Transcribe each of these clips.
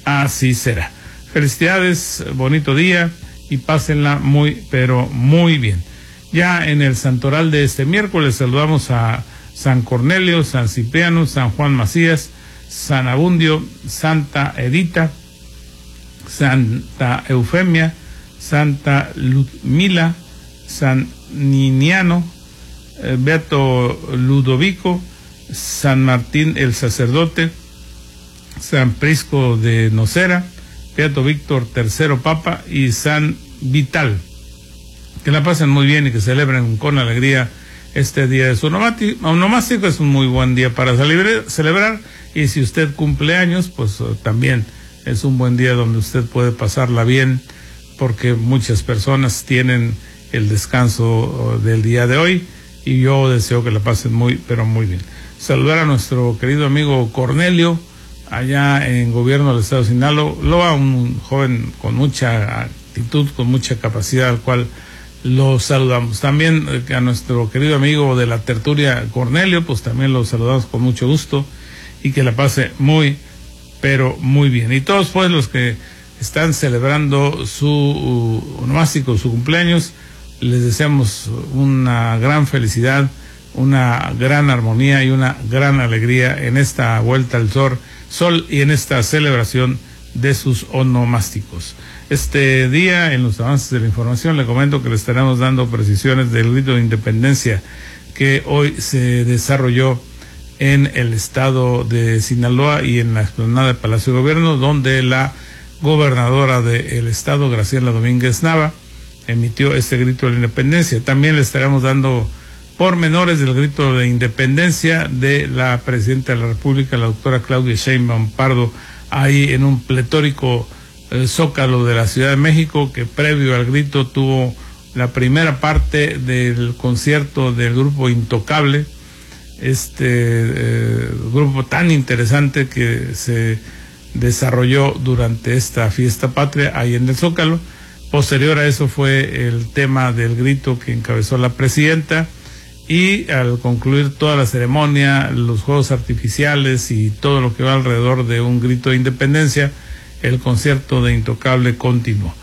así será. Felicidades, bonito día y pásenla muy, pero muy bien. Ya en el santoral de este miércoles saludamos a San Cornelio, San Cipriano, San Juan Macías, San Abundio, Santa Edita, Santa Eufemia, Santa Ludmila, San Niniano, Beato Ludovico, San Martín el sacerdote, San Prisco de Nocera, Beato Víctor III Papa y San Vital. Que la pasen muy bien y que celebren con alegría este día de su onomástico. Es un muy buen día para celebrar, y si usted cumple años, pues también es un buen día donde usted puede pasarla bien, porque muchas personas tienen el descanso del día de hoy, y yo deseo que la pasen muy, pero muy bien. Saludar a nuestro querido amigo Cornelio, allá en gobierno del estado de Sinaloa, un joven con mucha actitud, con mucha capacidad, al cual lo saludamos. También a nuestro querido amigo de la tertulia Cornelio, pues también lo saludamos con mucho gusto, y que la pase muy, pero muy bien. Y todos pues los que están celebrando su onomástico, su cumpleaños, les deseamos una gran felicidad, una gran armonía y una gran alegría en esta vuelta al sol y en esta celebración de sus onomásticos. Este día, en los avances de la información, le comento que le estaremos dando precisiones del grito de independencia que hoy se desarrolló en el estado de Sinaloa y en la explanada del Palacio de Gobierno, donde la gobernadora del estado, Graciela Domínguez Nava, emitió este grito de la independencia. También le estaremos dando pormenores del grito de independencia de la presidenta de la República, la doctora Claudia Sheinbaum Pardo, ahí en un pletórico zócalo de la Ciudad de México, que previo al grito tuvo la primera parte del concierto del grupo Intocable, grupo tan interesante que se desarrolló durante esta fiesta patria ahí en el Zócalo. Posterior a eso fue el tema del grito que encabezó la presidenta, y al concluir toda la ceremonia, los juegos artificiales y todo lo que va alrededor de un grito de independencia, el concierto de Intocable continuó.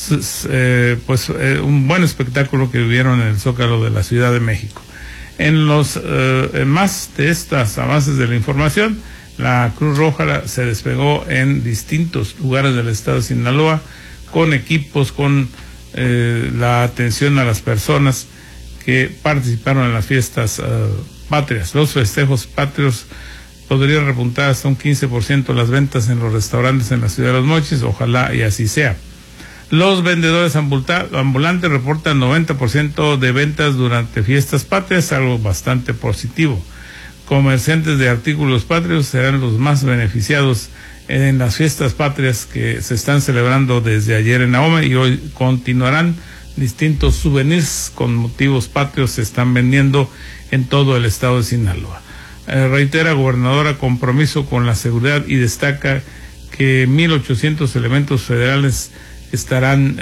Un buen espectáculo que vivieron en el Zócalo de la Ciudad de México. En más de estas avances de la información, la Cruz Roja se despegó en distintos lugares del estado de Sinaloa con equipos, con la atención a las personas que participaron en las fiestas patrias. Los festejos patrios podrían repuntar hasta un 15% las ventas en los restaurantes en la ciudad de Los Mochis. Ojalá y así sea. Los vendedores ambulantes reportan 90% de ventas durante fiestas patrias, algo bastante positivo. Comerciantes de artículos patrios serán los más beneficiados en las fiestas patrias que se están celebrando desde ayer en Ahome, y hoy continuarán. Distintos souvenirs con motivos patrios se están vendiendo en todo el estado de Sinaloa. Reitera gobernadora compromiso con la seguridad y destaca que 1,800 elementos federales estarán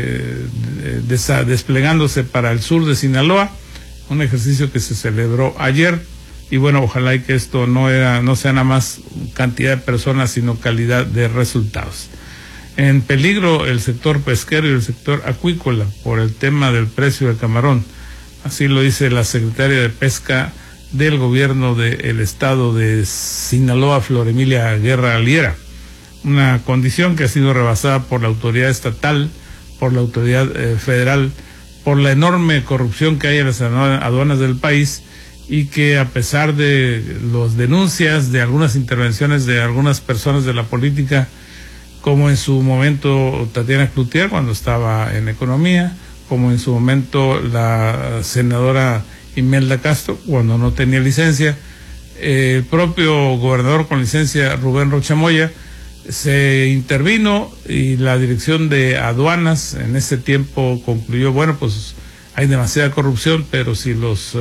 desplegándose para el sur de Sinaloa, un ejercicio que se celebró ayer, y bueno, ojalá y que esto no sea nada más cantidad de personas, sino calidad de resultados. En peligro el sector pesquero y el sector acuícola por el tema del precio del camarón, así lo dice la secretaria de Pesca del gobierno del estado de Sinaloa, Flor Emilia Guerra Liera, una condición que ha sido rebasada por la autoridad estatal, por la autoridad federal, por la enorme corrupción que hay en las aduanas del país, y que a pesar de las denuncias de algunas intervenciones de algunas personas de la política, como en su momento Tatiana Cloutier cuando estaba en Economía, como en su momento la senadora Imelda Castro cuando no tenía licencia, el propio gobernador con licencia Rubén Rocha Moya, se intervino, y la dirección de aduanas en ese tiempo concluyó, bueno, pues hay demasiada corrupción, pero si los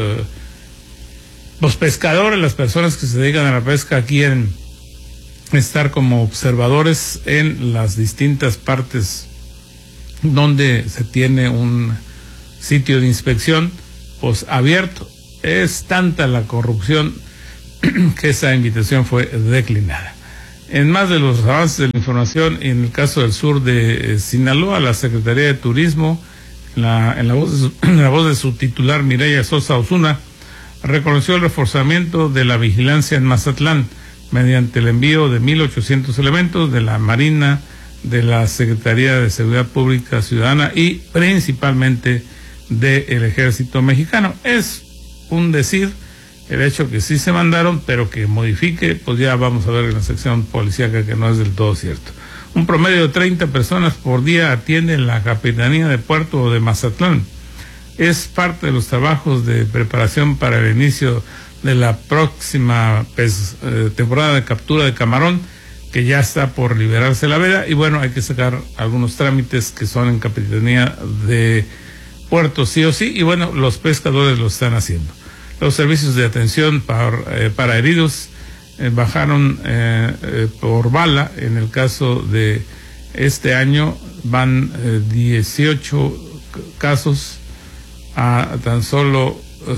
pescadores, las personas que se dedican a la pesca, quieren estar como observadores en las distintas partes donde se tiene un sitio de inspección, pues abierto, es tanta la corrupción que esa invitación fue declinada. En más de los avances de la información, en el caso del sur de Sinaloa, la Secretaría de Turismo, en la voz de su titular, Mireya Sosa Osuna, reconoció el reforzamiento de la vigilancia en Mazatlán mediante el envío de 1,800 elementos de la Marina, de la Secretaría de Seguridad Pública Ciudadana y principalmente del Ejército Mexicano. Es un decir el hecho que sí se mandaron, pero que modifique, pues ya vamos a ver en la sección policíaca que no es del todo cierto. Un promedio de 30 personas por día atienden la Capitanía de Puerto de Mazatlán. Es parte de los trabajos de preparación para el inicio de la próxima temporada de captura de camarón, que ya está por liberarse la veda, y bueno, hay que sacar algunos trámites que son en Capitanía de Puerto sí o sí, y bueno, los pescadores lo están haciendo. Los servicios de atención para heridos bajaron por bala. En el caso de este año van 18 casos a tan solo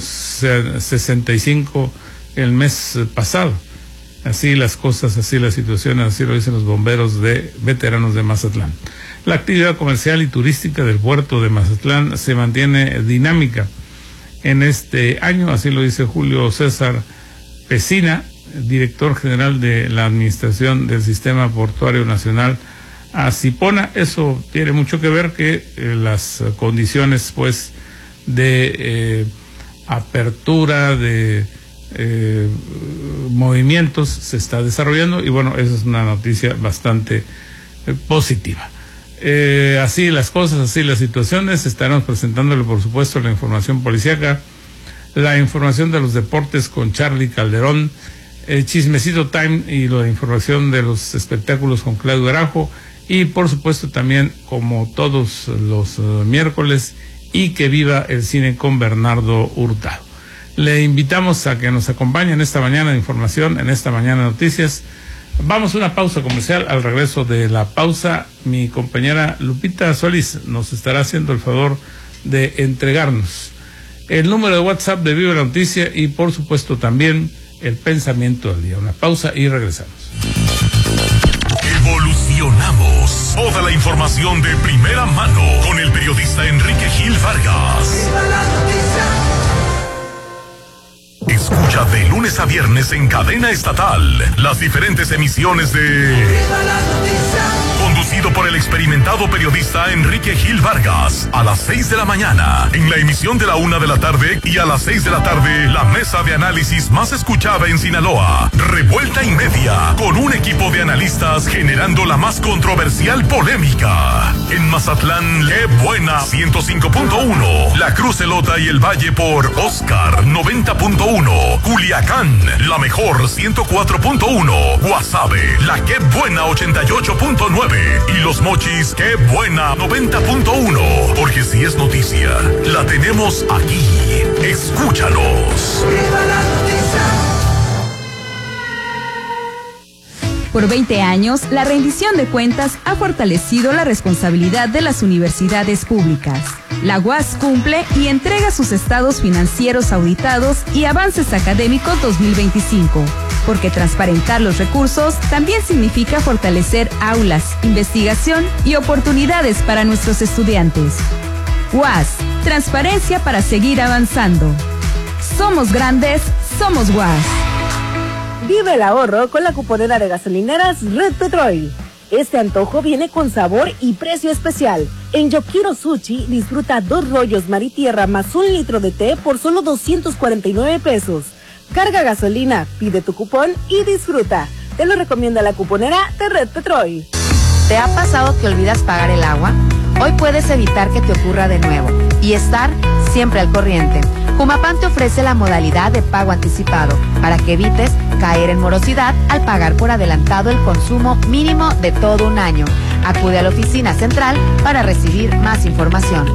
65 el mes pasado. Así las cosas, así la situación, así lo dicen los bomberos de veteranos de Mazatlán. La actividad comercial y turística del puerto de Mazatlán se mantiene dinámica en este año, así lo dice Julio César Pesina, director general de la Administración del Sistema Portuario Nacional, ASIPONA. Eso tiene mucho que ver que las condiciones, pues, de apertura, de movimientos se está desarrollando, y bueno, esa es una noticia bastante positiva. Así las cosas, así las situaciones. Estaremos presentándole, por supuesto, la información policíaca, la información de los deportes con Charlie Calderón, Chismecito Time y la información de los espectáculos con Claudio Arajo, y por supuesto también, como todos los miércoles, y que viva el cine con Bernardo Hurtado. Le invitamos a que nos acompañe en esta mañana de información, en esta mañana de noticias. Vamos a una pausa comercial. Al regreso de la pausa, mi compañera Lupita Solís nos estará haciendo el favor de entregarnos el número de WhatsApp de Viva la Noticia y por supuesto también el pensamiento del día. Una pausa y regresamos. Evolucionamos. Toda la información de primera mano con el periodista Enrique Gil Vargas. ¡Viva la noticia! Escucha de lunes a viernes en cadena estatal las diferentes emisiones de ¡Viva la noticia! Conducido por el experimentado periodista Enrique Gil Vargas, a las 6 de la mañana, en la emisión de la 1 de la tarde, y a las 6 de la tarde, la mesa de análisis más escuchada en Sinaloa, Revuelta y Media, con un equipo de analistas generando la más controversial polémica. En Mazatlán, ¡qué buena! 105.1, La Cruz Elota y el Valle por Oscar 90.1, Culiacán, la mejor 104.1, Guasave, la ¡qué buena! 88.9, y Los Mochis, ¡qué buena! 90.1, porque si es noticia, la tenemos aquí. Escúchanos. ¡Viva la noticia! Por 20 años, la rendición de cuentas ha fortalecido la responsabilidad de las universidades públicas. La UAS cumple y entrega sus estados financieros auditados y avances académicos 2025, porque transparentar los recursos también significa fortalecer aulas, investigación y oportunidades para nuestros estudiantes. UAS, transparencia para seguir avanzando. Somos grandes, somos UAS. Vive el ahorro con la cuponera de gasolineras Red Petrol. Este antojo viene con sabor y precio especial. En Yokiro Sushi disfruta 2 rollos mar y tierra más 1 litro de té por solo 249 pesos. Carga gasolina, pide tu cupón y disfruta. Te lo recomienda la cuponera de Red Petrol. ¿Te ha pasado que olvidas pagar el agua? Hoy puedes evitar que te ocurra de nuevo y estar siempre al corriente. Humapam te ofrece la modalidad de pago anticipado para que evites caer en morosidad al pagar por adelantado el consumo mínimo de todo un año. Acude a la oficina central para recibir más información.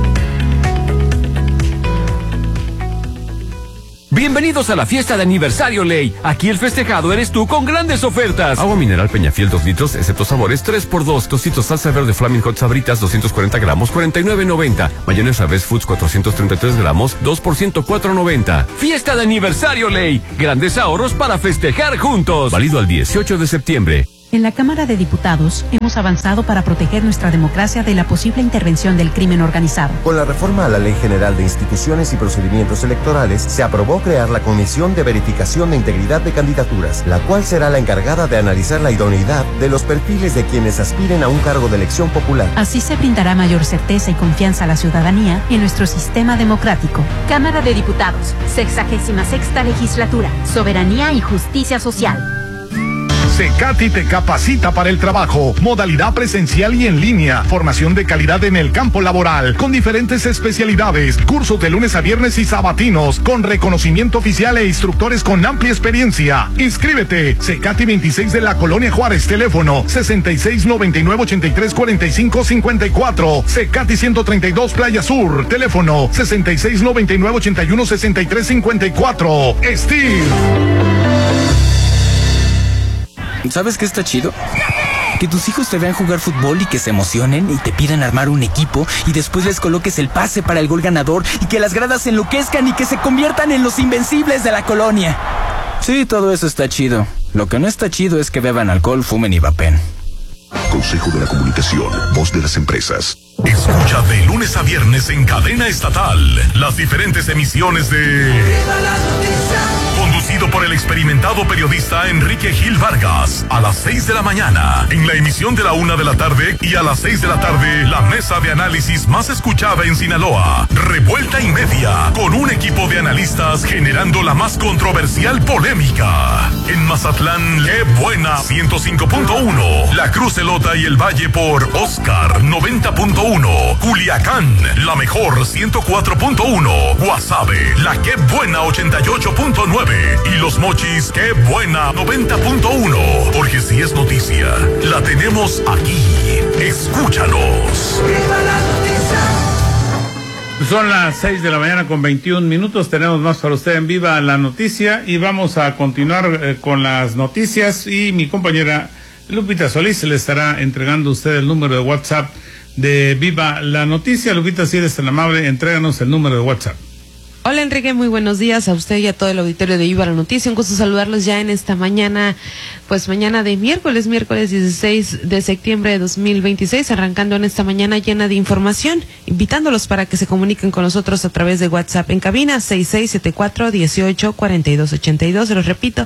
Bienvenidos a la fiesta de aniversario Ley. Aquí el festejado eres tú con grandes ofertas. Agua mineral Peñafiel 2 litros, excepto sabores, 3x2. Tocitos salsa verde Flaming Hot Sabritas, 240 gramos, 49.90. Mayonesa Best Foods, 433 gramos, 2 por 104.90. Fiesta de aniversario Ley. Grandes ahorros para festejar juntos. Válido al 18 de septiembre. En la Cámara de Diputados hemos avanzado para proteger nuestra democracia de la posible intervención del crimen organizado. Con la reforma a la Ley General de Instituciones y Procedimientos Electorales, se aprobó crear la Comisión de Verificación de Integridad de Candidaturas, la cual será la encargada de analizar la idoneidad de los perfiles de quienes aspiren a un cargo de elección popular. Así se brindará mayor certeza y confianza a la ciudadanía en nuestro sistema democrático. Cámara de Diputados, 66ª Legislatura, Soberanía y Justicia Social. Secati te capacita para el trabajo, modalidad presencial y en línea, formación de calidad en el campo laboral, con diferentes especialidades, cursos de lunes a viernes y sabatinos, con reconocimiento oficial e instructores con amplia experiencia. Inscríbete, Secati 26 de la Colonia Juárez, teléfono 6699-834554, Secati 132 Playa Sur, teléfono 6699-816354. Steve. ¿Sabes qué está chido? Que tus hijos te vean jugar fútbol y que se emocionen y te pidan armar un equipo y después les coloques el pase para el gol ganador y que las gradas se enloquezcan y que se conviertan en los invencibles de la colonia. Sí, todo eso está chido. Lo que no está chido es que beban alcohol, fumen y vapen. Consejo de la Comunicación, voz de las empresas. Escucha de lunes a viernes en cadena estatal las diferentes emisiones de Conducido por el experimentado periodista Enrique Gil Vargas, a las 6 de la mañana, en la emisión de la 1 de la tarde y a las 6 de la tarde, la mesa de análisis más escuchada en Sinaloa, Revuelta y Media, con un equipo de analistas generando la más controversial polémica. En Mazatlán, qué buena 105.1, La Cruz Elota y el Valle por Oscar 90.1, Culiacán, la mejor 104.1, Guasave, la qué buena 88.9 y Los Mochis, qué buena 90.1, porque si es noticia, la tenemos aquí. Escúchanos. Son las 6 de la mañana con 21 minutos. Tenemos más para usted en Viva la Noticia y vamos a continuar con las noticias y mi compañera Lupita Solís le estará entregando a usted el número de WhatsApp de Viva la Noticia. Lupita, si eres tan amable, entréganos el número de WhatsApp. Hola Enrique, muy buenos días a usted y a todo el auditorio de Viva la Noticia. Un gusto saludarlos ya en esta mañana, pues mañana de miércoles 16 de septiembre de 2026, arrancando en esta mañana llena de información, invitándolos para que se comuniquen con nosotros a través de WhatsApp en cabina 6674-184282, se los repito,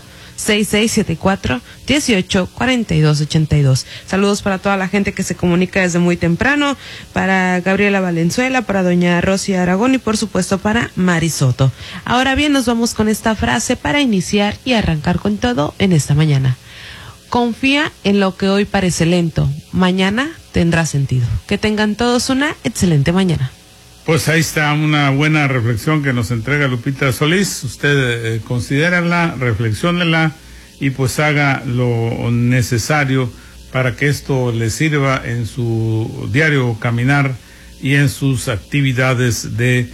6674-184282. Saludos para toda la gente que se comunica desde muy temprano, para Gabriela Valenzuela, para doña Rosy Aragón y por supuesto para Mari Soto. Ahora bien, nos vamos con esta frase para iniciar y arrancar con todo en esta mañana. Confía en lo que hoy parece lento, mañana tendrá sentido. Que tengan todos una excelente mañana. Pues ahí está una buena reflexión que nos entrega Lupita Solís. Usted considérala, reflexiónela y pues haga lo necesario para que esto le sirva en su diario caminar y en sus actividades de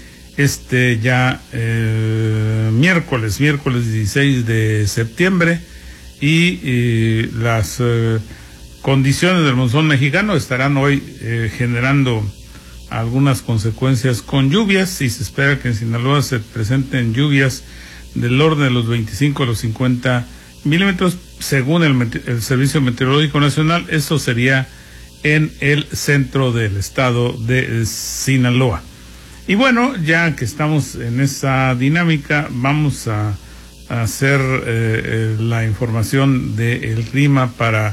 miércoles 16 de septiembre y las condiciones del monzón mexicano estarán hoy generando algunas consecuencias con lluvias y se espera que en Sinaloa se presenten lluvias del orden de los 25 a los 50 milímetros según el Servicio Meteorológico Nacional. Eso sería en el centro del estado de Sinaloa. Y bueno, ya que estamos en esa dinámica, vamos a hacer la información del clima para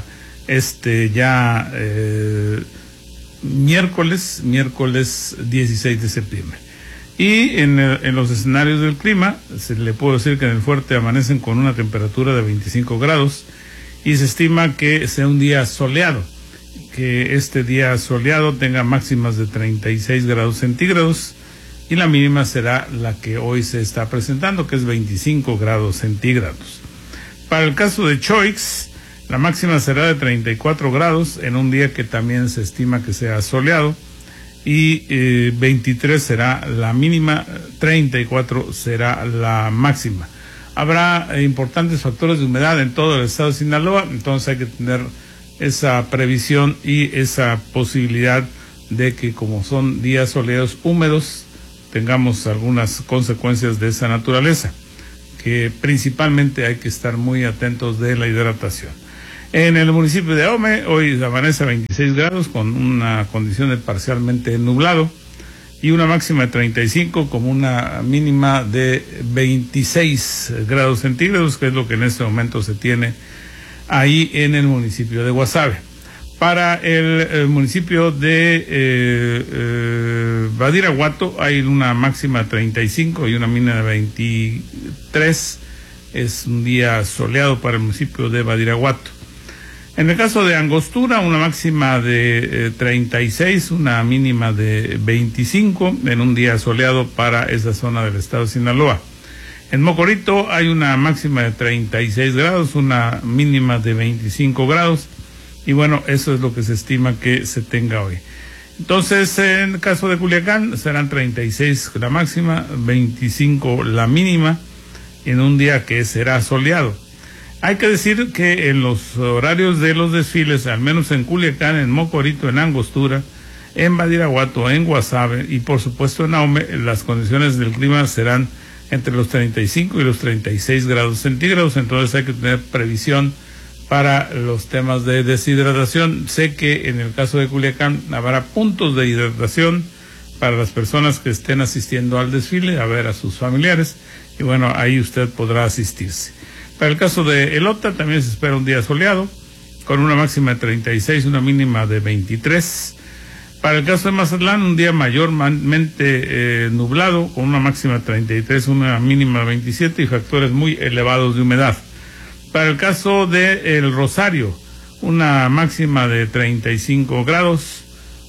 miércoles 16 de septiembre. Y en los escenarios del clima, se le puedo decir que en el fuerte amanecen con una temperatura de 25 grados y se estima que sea un día soleado, que este día soleado tenga máximas de 36 grados centígrados y la mínima será la que hoy se está presentando, que es 25 grados centígrados. Para el caso de Choix, la máxima será de 34 grados en un día que también se estima que sea soleado y 23 será la mínima, 34 será la máxima. Habrá importantes factores de humedad en todo el estado de Sinaloa, entonces hay que tener esa previsión y esa posibilidad de que como son días soleados húmedos tengamos algunas consecuencias de esa naturaleza, que principalmente hay que estar muy atentos de la hidratación. En el municipio de Ahome, hoy amanece a 26 grados con una condición de parcialmente nublado y una máxima de 35 como una mínima de 26 grados centígrados, que es lo que en este momento se tiene ahí en el municipio de Guasave. Para el municipio de Badiraguato hay una máxima de 35 y una mínima de 23. Es un día soleado para el municipio de Badiraguato. En el caso de Angostura, una máxima de 36, una mínima de 25, en un día soleado para esa zona del estado de Sinaloa. En Mocorito hay una máxima de 36 grados, una mínima de 25 grados, y bueno, eso es lo que se estima que se tenga hoy. Entonces, en el caso de Culiacán, serán 36 la máxima, 25 la mínima, en un día que será soleado. Hay que decir que en los horarios de los desfiles, al menos en Culiacán, en Mocorito, en Angostura, en Badiraguato, en Guasave y por supuesto en Ahome, las condiciones del clima serán entre los 35 y los 36 grados centígrados, entonces hay que tener previsión para los temas de deshidratación. Sé que en el caso de Culiacán habrá puntos de hidratación para las personas que estén asistiendo al desfile, a ver a sus familiares, y bueno, ahí usted podrá asistirse. Para el caso de Elota también se espera un día soleado, con una máxima de 36 y una mínima de 23. Para el caso de Mazatlán, un día mayormente nublado, con una máxima de 33, una mínima de 27 y factores muy elevados de humedad. Para el caso de El Rosario, una máxima de 35 grados,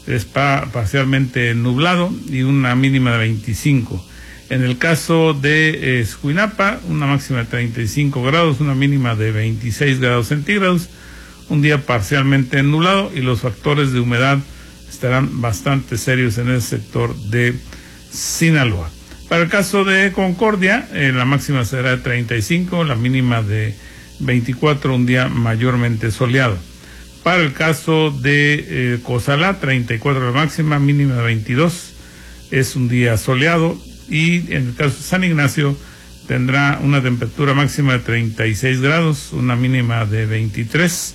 está parcialmente nublado y una mínima de 25. En el caso de Escuinapa, una máxima de 35 grados, una mínima de 26 grados centígrados, un día parcialmente nublado y los factores de humedad estarán bastante serios en el sector de Sinaloa. Para el caso de Concordia, la máxima será de 35, la mínima de 24, un día mayormente soleado. Para el caso de Cozalá, 34 la máxima, mínima de 22, es un día soleado. Y en el caso de San Ignacio tendrá una temperatura máxima de 36 grados, una mínima de 23,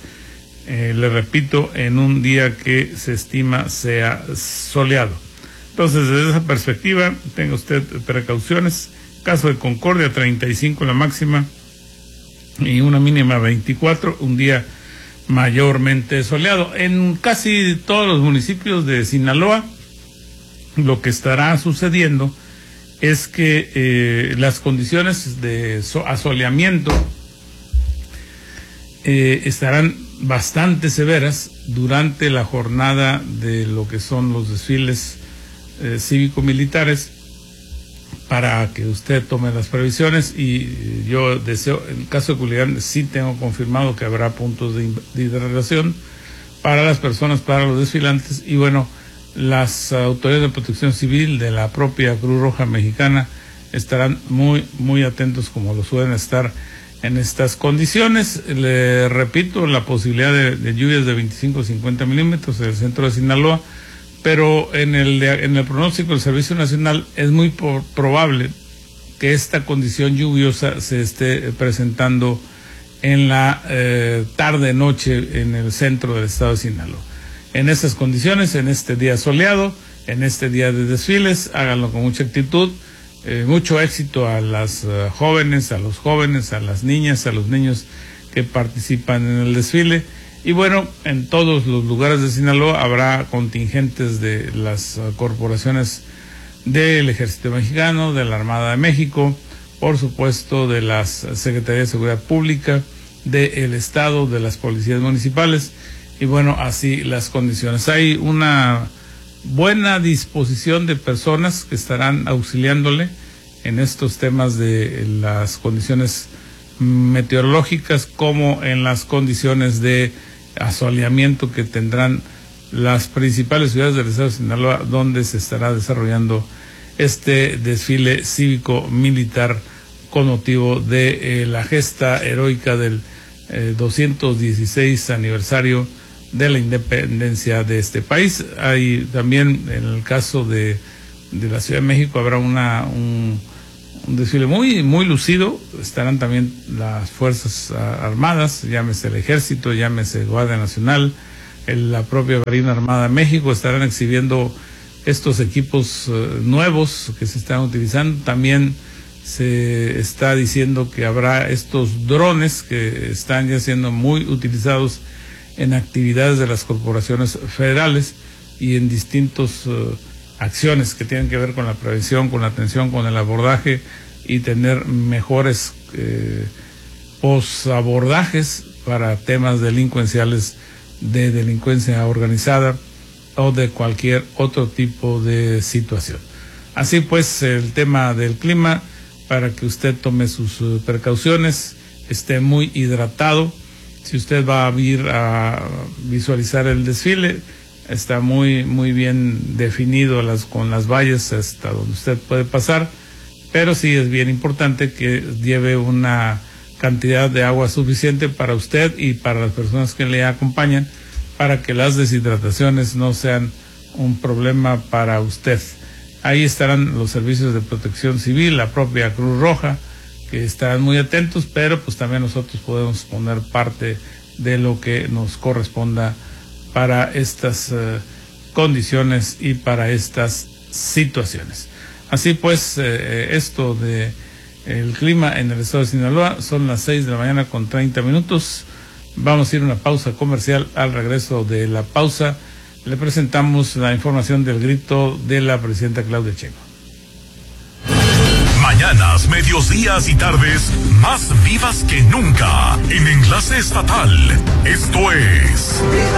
le repito, en un día que se estima sea soleado. Entonces, desde esa perspectiva, tenga usted precauciones. Caso de Concordia, 35 la máxima y una mínima de 24, un día mayormente soleado. En casi todos los municipios de Sinaloa, lo que estará sucediendo es que las condiciones de asoleamiento estarán bastante severas durante la jornada de lo que son los desfiles cívico-militares, para que usted tome las previsiones. Y yo deseo, en el caso de Culiacán, sí tengo confirmado que habrá puntos de hidratación para las personas, para los desfilantes, y bueno, las autoridades de protección civil de la propia Cruz Roja Mexicana estarán muy atentos, como lo suelen estar en estas condiciones. Le repito, la posibilidad de lluvias de 25 a 50 milímetros en el centro de Sinaloa, pero en el pronóstico del Servicio Nacional es muy probable que esta condición lluviosa se esté presentando en la tarde-noche en el centro del estado de Sinaloa. En estas condiciones, en este día soleado, en este día de desfiles, háganlo con mucha actitud, mucho éxito a las jóvenes, a los jóvenes, a las niñas, a los niños que participan en el desfile. Y bueno, en todos los lugares de Sinaloa habrá contingentes de las corporaciones del Ejército Mexicano, de la Armada de México, por supuesto de las Secretarías de Seguridad Pública, del Estado, de las policías municipales. Y bueno, así las condiciones. Hay una buena disposición de personas que estarán auxiliándole en estos temas de las condiciones meteorológicas, como en las condiciones de asoleamiento que tendrán las principales ciudades del estado de Sinaloa, donde se estará desarrollando este desfile cívico-militar con motivo de la gesta heroica del 216 aniversario de la independencia de este país. Hay también, en el caso de la Ciudad de México, habrá un un desfile muy, muy lucido. Estarán también las Fuerzas Armadas, llámese el Ejército, llámese Guardia Nacional, la propia Marina Armada de México, estarán exhibiendo estos equipos nuevos que se están utilizando. También se está diciendo que habrá estos drones que están ya siendo muy utilizados en actividades de las corporaciones federales y en distintas acciones que tienen que ver con la prevención, con la atención, con el abordaje y tener mejores posabordajes para temas delincuenciales, de delincuencia organizada o de cualquier otro tipo de situación. Así pues, el tema del clima, para que usted tome sus precauciones, esté muy hidratado. Si usted va a ir a visualizar el desfile, está muy, muy bien definido con las vallas hasta donde usted puede pasar, pero sí es bien importante que lleve una cantidad de agua suficiente para usted y para las personas que le acompañan, para que las deshidrataciones no sean un problema para usted. Ahí estarán los servicios de protección civil, la propia Cruz Roja, que estarán muy atentos, pero pues también nosotros podemos poner parte de lo que nos corresponda para estas condiciones y para estas situaciones. Así pues, esto de el clima en el estado de Sinaloa, son las 6:30 a.m. Vamos a ir a una pausa comercial. Al regreso de la pausa, le presentamos la información del grito de la presidenta Claudia Sheinbaum. Mañanas, medios, días y tardes más vivas que nunca en Enlace Estatal. Esto es